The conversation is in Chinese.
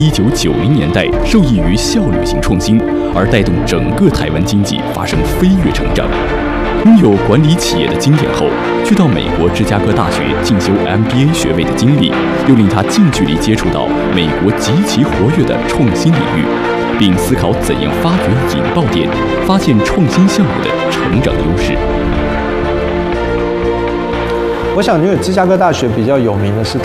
1990年代受益于效率型创新，而带动整个台湾经济发生飞跃成长。拥有管理企业的经验后，去到美国芝加哥大学进修 MBA 学位的经历，又令他近距离接触到美国极其活跃的创新领域，并思考怎样发掘引爆点，发现创新项目的成长优势。 我想，因为芝加哥大学比较有名的是